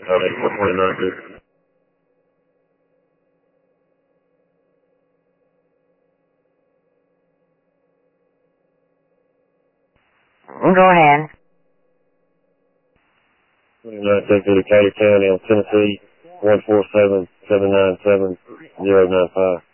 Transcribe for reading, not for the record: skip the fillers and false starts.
Okay, 429. Go ahead. 29 take to Decatur County on Tennessee, 147-797-095.